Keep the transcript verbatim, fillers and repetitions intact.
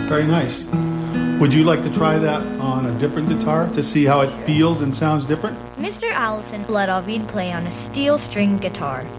Very nice. Would you like to try that on a different guitar to see how it feels and sounds different? Mister Allison let Ovid play on a steel string guitar.